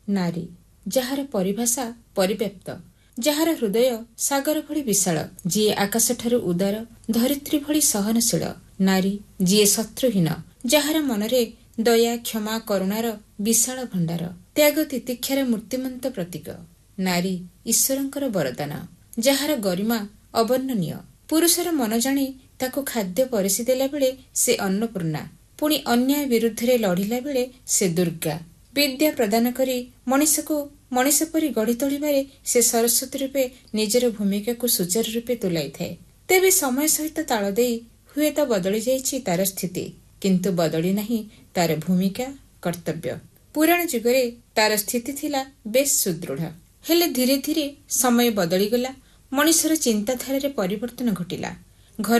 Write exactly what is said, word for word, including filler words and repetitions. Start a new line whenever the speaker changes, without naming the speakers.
ନାରୀ ଯାହାର ପରିଭାଷା ପରିବ୍ୟାପ୍ତ, ଯାହାର ହୃଦୟ ସାଗର ଭଳି ବିଶାଳ, ଯିଏ ଆକାଶଠାରୁ ଉଦାର, ଧରିତ୍ରୀ ଭଳି ସହନଶୀଳ। ନାରୀ ଯିଏ ଶତ୍ରୁହୀନ, ଯାହାର ମନରେ ଦୟା, କ୍ଷମା, କରୁଣାର ବିଶାଳ ଭଣ୍ଡାର, ତ୍ୟାଗ ତିତିକ୍ଷାର ମୂର୍ତ୍ତିମନ୍ତ ପ୍ରତୀକ। ନାରୀ ଈଶ୍ୱରଙ୍କର ବରଦାନ, ଯାହାର ଗରିମା ଅବର୍ଣ୍ଣନୀୟ। ପୁରୁଷର ମନ ଜାଣି ତାକୁ ଖାଦ୍ୟ ପରିସି ଦେଲା ବେଳେ ସେ ଅନ୍ନପୂର୍ଣ୍ଣା, ପୁଣି ଅନ୍ୟାୟ ବିରୁଦ୍ଧରେ ଲଢ଼ିଲା ବେଳେ ସେ ଦୁର୍ଗା। ବିଦ୍ୟା ପ୍ରଦାନ କରି ମଣିଷକୁ ମଣିଷ ପରି ଗଢ଼ି ତୋଳିବାରେ ସେ ସରସ୍ୱତୀ ରୂପେ ନିଜର ଭୂମିକାକୁ ସୁଚାରୁ ରୂପେ ତୁଲାଇଥାଏ। ତେବେ ସମୟ ସହିତ ତାଳ ଦେଇ ହୁଏତ ବଦଳି ଯାଇଛି ତାର ସ୍ଥିତି, କିନ୍ତୁ ବଦଳି ନାହିଁ ତାର ଭୂମିକା, କର୍ତ୍ତବ୍ୟ। ପୁରାଣ ଯୁଗରେ ତାର ସ୍ଥିତି ଥିଲା ବେଶ୍ ସୁଦୃଢ଼। ହେଲେ ଧୀରେ ଧୀରେ ସମୟ ବଦଳିଗଲା, ମଣିଷର ଚିନ୍ତାଧାରାରେ ପରିବର୍ତ୍ତନ ଘଟିଲା।